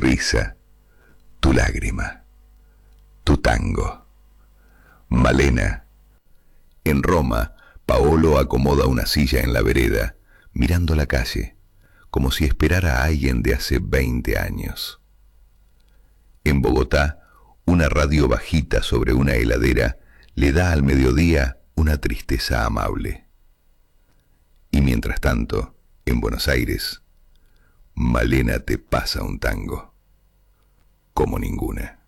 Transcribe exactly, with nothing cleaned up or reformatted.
risa, tu lágrima, tu tango. Malena. En Roma, Paolo acomoda una silla en la vereda, mirando la calle, como si esperara a alguien de hace veinte años. En Bogotá, una radio bajita sobre una heladera le da al mediodía una tristeza amable. Y mientras tanto, en Buenos Aires, Malena te pasa un tango como ninguna.